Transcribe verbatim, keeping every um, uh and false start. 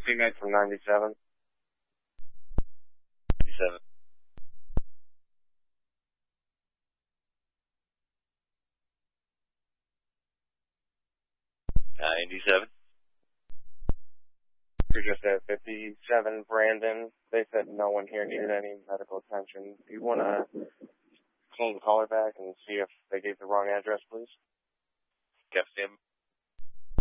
Teammate from ninety-seven. ninety-seven. ninety-seven. You're just at fifty-seven, Brandon. They said no one here needed any medical attention. Do you want to call the caller back and see if they gave the wrong address, please? Yep, Sam.